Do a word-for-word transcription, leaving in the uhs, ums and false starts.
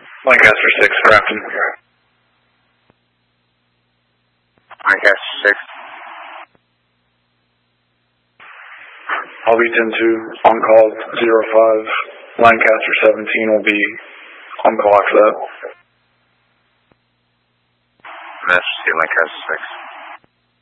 Lancaster six, Grafton. Lancaster six. I'll be ten two, on call zero five. Lancaster seventeen will be on call after that. Master C, Lancaster six.